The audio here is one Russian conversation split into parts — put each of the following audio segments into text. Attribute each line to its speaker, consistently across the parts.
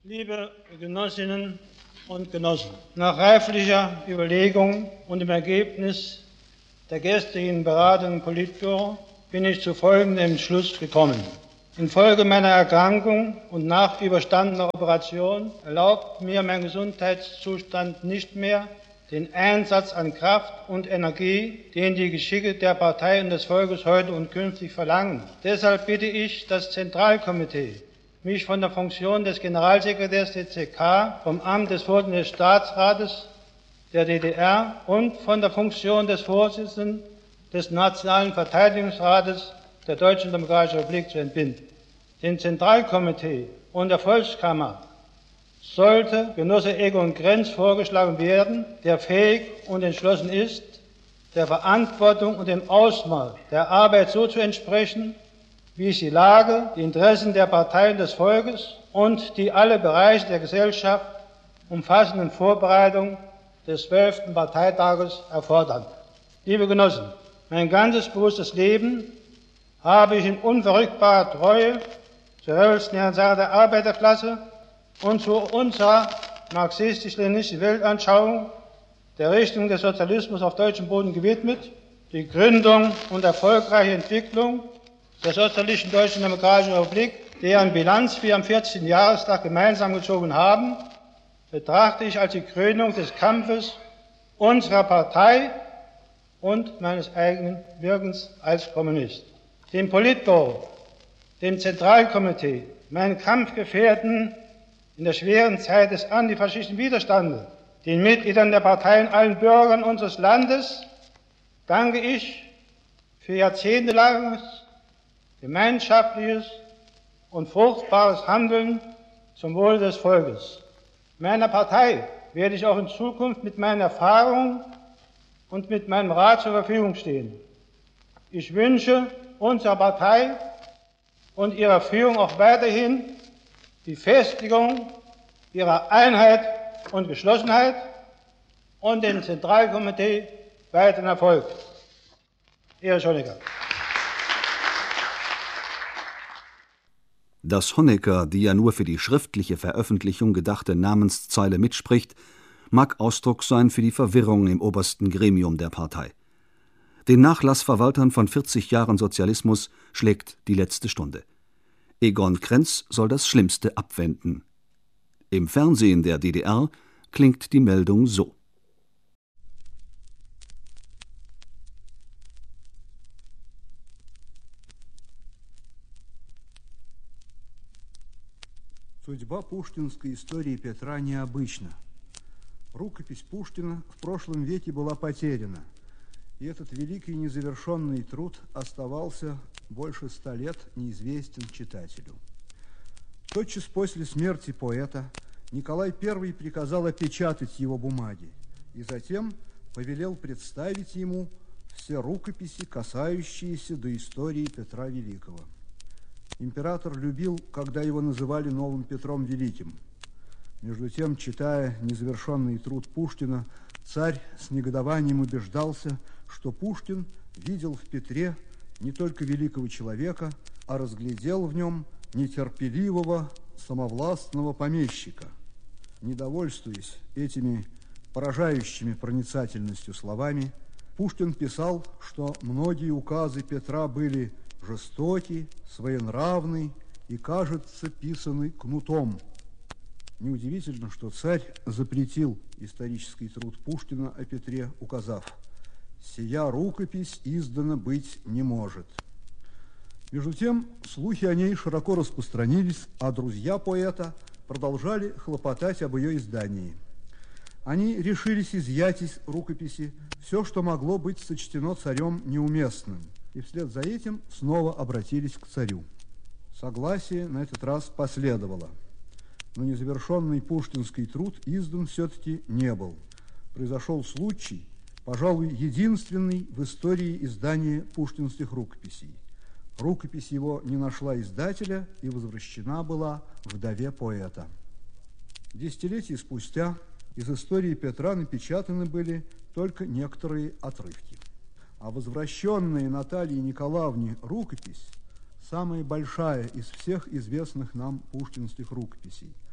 Speaker 1: Liebe Genossinnen und Genossen, nach reiflicher Überlegung und dem Ergebnis der gestrigen Beratung im Politbüro bin ich zu folgendem Entschluss gekommen. Infolge meiner Erkrankung und nach überstandener Operation erlaubt mir mein Gesundheitszustand nicht mehr den Einsatz an Kraft und Energie, den die Geschicke der Partei und des Volkes heute und künftig verlangen. Deshalb bitte ich das Zentralkomitee, mich von der Funktion des Generalsekretärs der CK, vom Amt des Vorsitzenden des Staatsrates der DDR und von der Funktion des Vorsitzenden des Nationalen Verteidigungsrates der Deutschen Demokratischen Republik zu entbinden. Dem Zentralkomitee und der Volkskammer sollte Genosse Egon Krenz vorgeschlagen werden, der fähig und entschlossen ist, der Verantwortung und dem Ausmaß der Arbeit so zu entsprechen, wie es die Lage, die Interessen der Partei und des Volkes und die alle Bereiche der Gesellschaft umfassenden Vorbereitung des 12. Parteitages erfordern. Liebe Genossen, mein ganzes bewusstes Leben habe ich in unverrückbarer Treue zur revolutionären Sache der Arbeiterklasse und zu unserer marxistisch-leninistischen Weltanschauung der Richtung des Sozialismus auf deutschem Boden gewidmet. Die Gründung und erfolgreiche Entwicklung der Sozialistischen Deutschen Demokratischen Republik, deren Bilanz wir am 14. Jahrestag gemeinsam gezogen haben, betrachte ich als die Krönung des Kampfes unserer Partei und meines eigenen Wirkens als Kommunist. Dem Politbüro, dem Zentralkomitee, meinen Kampfgefährten in der schweren Zeit des antifaschistischen Widerstandes, den Mitgliedern der Parteien, allen Bürgern unseres Landes danke ich für jahrzehntelanges gemeinschaftliches und fruchtbares Handeln zum Wohle des Volkes. Meiner Partei werde ich auch in Zukunft mit meinen Erfahrungen und mit meinem Rat zur Verfügung stehen. Ich wünsche unserer Partei und ihrer Führung auch weiterhin die Festigung ihrer Einheit und Geschlossenheit und dem Zentralkomitee weiteren Erfolg. Erich Honecker.
Speaker 2: Dass Honecker die ja nur für die schriftliche Veröffentlichung gedachte Namenszeile mitspricht, mag Ausdruck sein für die Verwirrung im obersten Gremium der Partei. Den Nachlassverwaltern von 40 Jahren Sozialismus schlägt die letzte Stunde. Egon Krenz soll das Schlimmste abwenden. Im Fernsehen der DDR klingt die Meldung so.
Speaker 3: Судьба пушкинской истории Петра необычна. Рукопись Пушкина в прошлом веке была потеряна, и этот великий незавершенный труд оставался больше 100 лет неизвестен читателю. Тотчас после смерти поэта Николай I приказал опечатать его бумаги и затем повелел представить ему все рукописи, касающиеся до истории Петра Великого. Император любил, когда его называли новым Петром Великим. Между тем, читая незавершенный труд Пушкина, царь с негодованием убеждался, что Пушкин видел в Петре не только великого человека, а разглядел в нем нетерпеливого, самовластного помещика. Недовольствуясь этими поражающими проницательностью словами, Пушкин писал, что многие указы Петра были жестокий, своенравный и, кажется, писанный кнутом. Неудивительно, что царь запретил исторический труд Пушкина о Петре, указав: «Сия рукопись издана быть не может». Между тем, слухи о ней широко распространились, а друзья поэта продолжали хлопотать об ее издании. Они решились изъять из рукописи все, что могло быть сочтено царем неуместным, и вслед за этим снова обратились к царю. Согласие на этот раз последовало, но незавершенный пушкинский труд издан все-таки не был. Произошел случай, пожалуй, единственный в истории издания пушкинских рукописей. Рукопись его не нашла издателя и возвращена была вдове поэта. Десятилетия спустя из истории Петра напечатаны были только некоторые отрывки. А возвращенная Наталье Николаевне рукопись самая большая из всех известных нам пушкинских рукописей.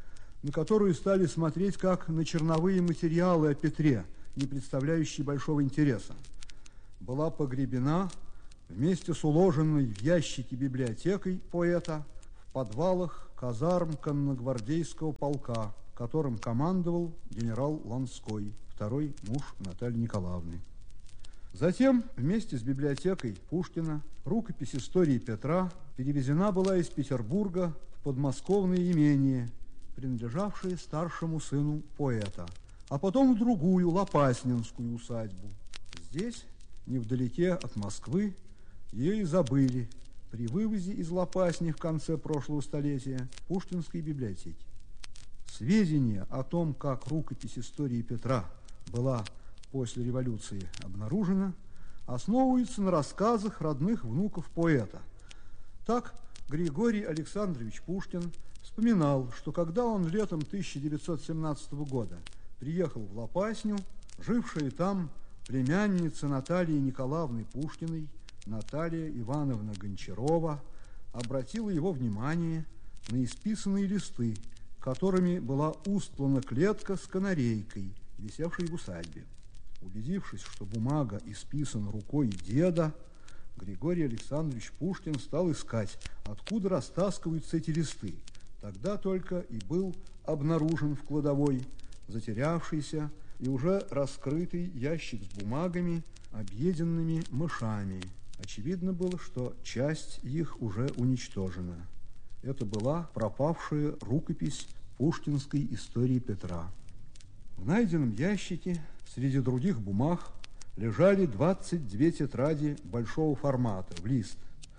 Speaker 3: на которую стали смотреть как на черновые материалы о Петре, не представляющие большого интереса, была погребена вместе с уложенной в ящики библиотекой поэта в подвалах казарм конногвардейского полка, которым командовал генерал Ланской, второй муж Натальи Николаевны. Затем вместе с библиотекой Пушкина рукопись истории Петра перевезена была из Петербурга в подмосковное имение, принадлежавшее старшему сыну поэта, а потом в другую Лопаснинскую усадьбу. Здесь, невдалеке от Москвы, ее и забыли при вывозе из Лопасни в конце прошлого столетия Пушкинской библиотеки. Сведения о том, как рукопись истории Петра была после революции обнаружена, основываются на рассказах родных внуков поэта. Так Григорий Александрович Пушкин вспоминал, что когда он летом 1917 года приехал в Лопасню, жившая там племянница Натальи Николаевны Пушкиной, Наталья Ивановна Гончарова, обратила его внимание на исписанные листы, которыми была устлана клетка с канарейкой, висевшей в усадьбе. Убедившись, что бумага исписана рукой деда, Григорий Александрович Пушкин стал искать, откуда растаскиваются эти листы. Тогда только и был обнаружен в кладовой затерявшийся и уже раскрытый ящик с бумагами, объеденными мышами. Очевидно было, что часть их уже уничтожена. Это была пропавшая рукопись пушкинской истории Петра. В найденном ящике среди других бумаг лежали 22 тетради большого формата в лист.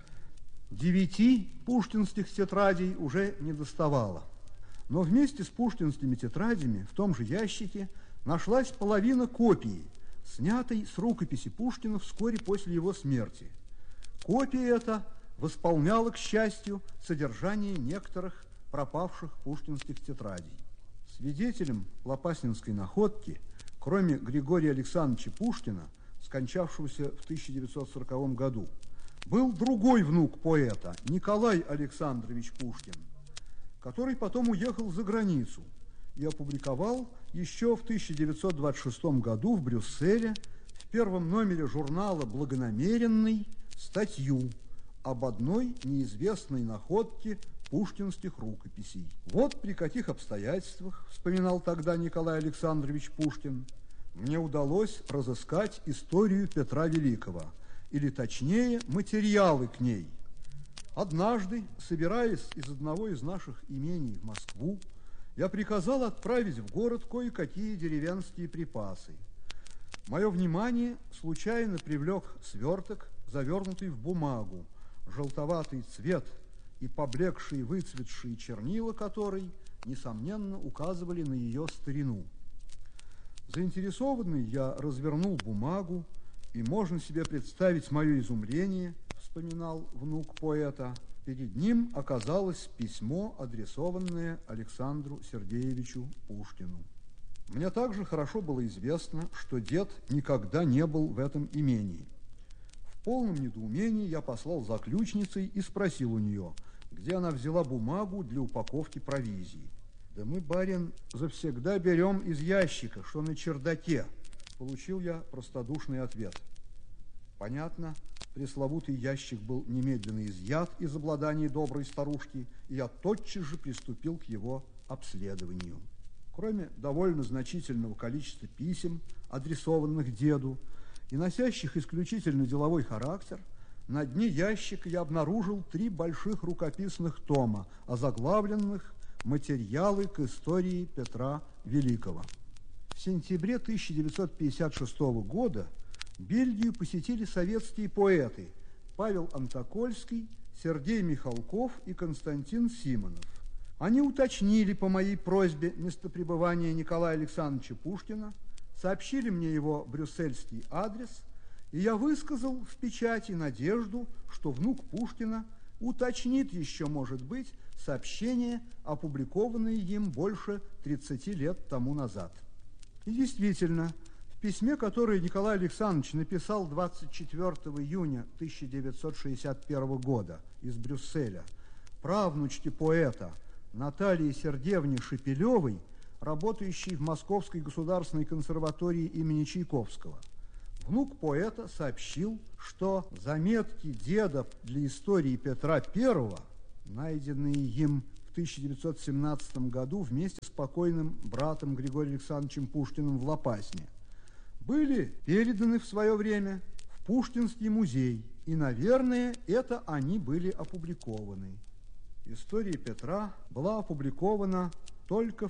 Speaker 3: 9 пушкинских тетрадей уже не доставало. Но вместе с пушкинскими тетрадями в том же ящике нашлась половина копии, снятой с рукописи Пушкина вскоре после его смерти. Копия эта восполняла, к счастью, содержание некоторых пропавших пушкинских тетрадей. Свидетелем Лопаснинской находки, кроме Григория Александровича Пушкина, скончавшегося в 1940 году, был другой внук поэта, Николай Александрович Пушкин, который потом уехал за границу и опубликовал еще в 1926 году в Брюсселе в первом номере журнала «Благонамеренный» статью об одной неизвестной находке пушкинских рукописей. Вот при каких обстоятельствах, вспоминал тогда Николай Александрович Пушкин, мне удалось разыскать историю Петра Великого, или точнее материалы к ней. Однажды, собираясь из одного из наших имений в Москву, я приказал отправить в город кое-какие деревенские припасы. Мое внимание случайно привлек сверток, завернутый в бумагу, желтоватый цвет и поблекшие выцветшие чернила которой, несомненно, указывали на ее старину. Заинтересованный, я развернул бумагу, и можно себе представить мое изумление, вспоминал внук поэта. Перед ним оказалось письмо, адресованное Александру Сергеевичу Пушкину. Мне также хорошо было известно, что дед никогда не был в этом имении. В полном недоумении я послал за ключницей и спросил у нее, где она взяла бумагу для упаковки провизии. «Да мы, барин, завсегда берем из ящика, что на чердаке», получил я простодушный ответ. Понятно, пресловутый ящик был немедленно изъят из обладания доброй старушки, и я тотчас же приступил к его обследованию. Кроме довольно значительного количества писем, адресованных деду, и носящих исключительно деловой характер, на дне ящика я обнаружил 3 больших рукописных тома, озаглавленных «Материалы к истории Петра Великого». В сентябре 1956 года Бельгию посетили советские поэты Павел Антокольский, Сергей Михалков и Константин Симонов. Они уточнили по моей просьбе местопребывание Николая Александровича Пушкина, сообщили мне его брюссельский адрес, и я высказал в печати надежду, что внук Пушкина уточнит еще, может быть, сообщение, опубликованное им больше 30 лет тому назад. И действительно, в письме, которое Николай Александрович написал 24 июня 1961 года из Брюсселя правнучке поэта Наталье Сергеевне Шепелевой, работающей в Московской государственной консерватории имени Чайковского. Внук поэта сообщил, что заметки деда для истории Петра I, найденные им в 1917 году вместе с покойным братом Григорием Александровичем Пушкиным в Лопасне, были переданы в свое время в Пушкинский музей, и, наверное, это они были опубликованы. История Петра была опубликована только в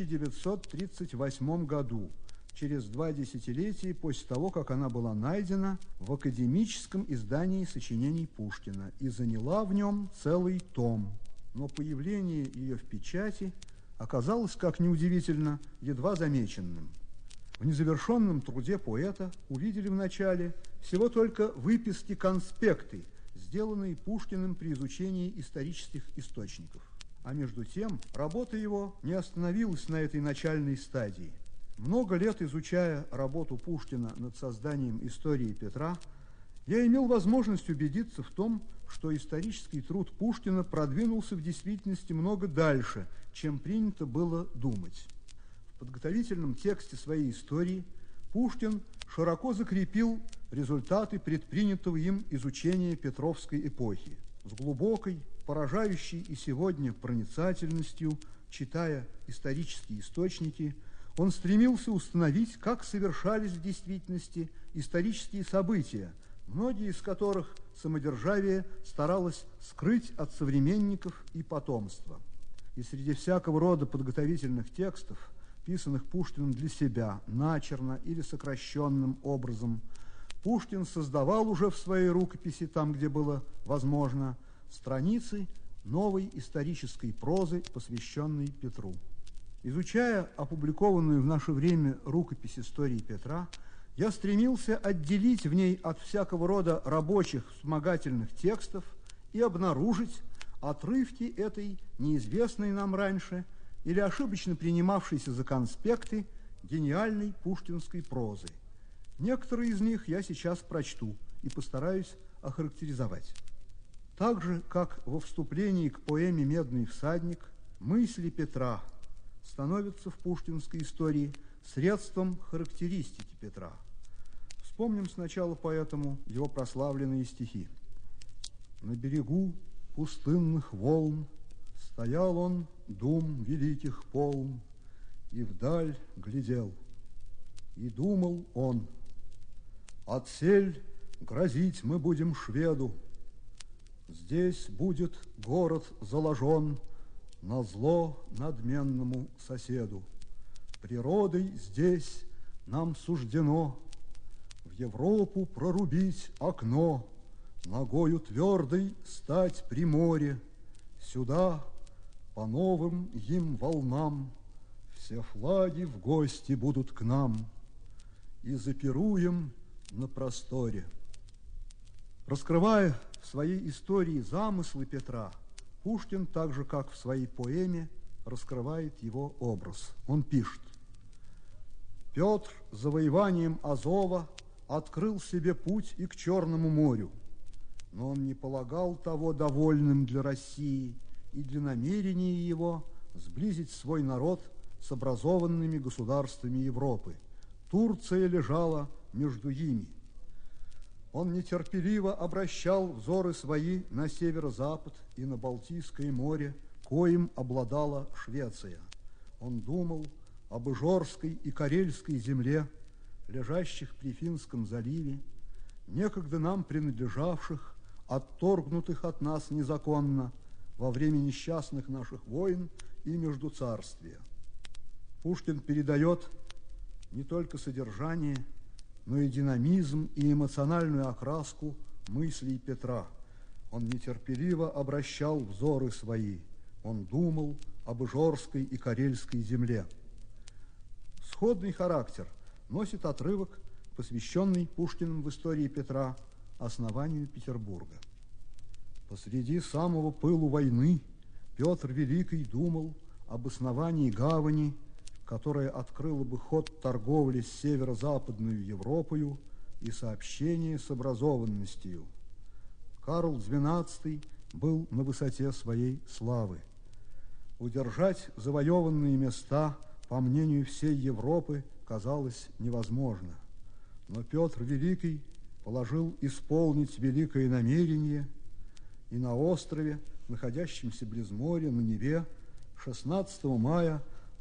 Speaker 3: 1938 году, через 2 десятилетия после того, как она была найдена в академическом издании сочинений Пушкина и заняла в нем целый том. Но появление ее в печати оказалось, как неудивительно, едва замеченным. В незавершенном труде поэта увидели вначале всего только выписки-конспекты, сделанные Пушкиным при изучении исторических источников. А между тем, работа его не остановилась на этой начальной стадии. Много лет изучая работу Пушкина над созданием истории Петра, я имел возможность убедиться в том, что исторический труд Пушкина продвинулся в действительности много дальше, чем принято было думать. В подготовительном тексте своей истории Пушкин широко закрепил результаты предпринятого им изучения Петровской эпохи. С глубокой, поражающей и сегодня проницательностью, читая исторические источники, он стремился установить, как совершались в действительности исторические события, многие из которых самодержавие старалось скрыть от современников и потомства. И среди всякого рода подготовительных текстов, писанных Пушкиным для себя, начерно или сокращенным образом, Пушкин создавал уже в своей рукописи, там, где было возможно, страницы новой исторической прозы, посвященной Петру. Изучая опубликованную в наше время рукопись истории Петра, я стремился отделить в ней от всякого рода рабочих вспомогательных текстов и обнаружить отрывки этой неизвестной нам раньше или ошибочно принимавшейся за конспекты гениальной пушкинской прозы. Некоторые из них я сейчас прочту и постараюсь охарактеризовать. Так же, как во вступлении к поэме «Медный всадник», мысли Петра становятся в пушкинской истории средством характеристики Петра. Вспомним сначала поэтому его прославленные стихи. «На берегу пустынных волн стоял он, дум великих полн, и вдаль глядел. И думал он: отсель грозить мы будем шведу, здесь будет город заложен назло надменному соседу. Природой здесь нам суждено в Европу прорубить окно, ногою твердой стать при море, сюда по новым им волнам все флаги в гости будут к нам, и запируем на просторе». Раскрывая в своей истории замыслы Петра, Пушкин, так же как в своей поэме, раскрывает его образ. Он пишет: «Петр завоеванием Азова открыл себе путь и к Черному морю, но он не полагал того довольным для России и для намерения его сблизить свой народ с образованными государствами Европы. Турция лежала между ими. Он нетерпеливо обращал взоры свои на северо-запад и на Балтийское море, коим обладала Швеция. Он думал об Ижорской и Карельской земле, лежащих при Финском заливе, некогда нам принадлежавших, отторгнутых от нас незаконно во время несчастных наших войн и междуцарствия». Пушкин передает не только содержание, но и динамизм и эмоциональную окраску мыслей Петра. Он нетерпеливо обращал взоры свои, он думал об Ижорской и Карельской земле. Сходный характер носит отрывок, посвященный Пушкиным в истории Петра основанию Петербурга. «Посреди самого пылу войны Петр Великий думал об основании гавани, которая открыла бы ход торговли с северо-западную Европою и сообщение с образованностью. Карл XII был на высоте своей славы. Удержать завоеванные места, по мнению всей Европы, казалось невозможно. Но Петр Великий положил исполнить великое намерение, и на острове, находящемся близ моря, на Неве, 16 мая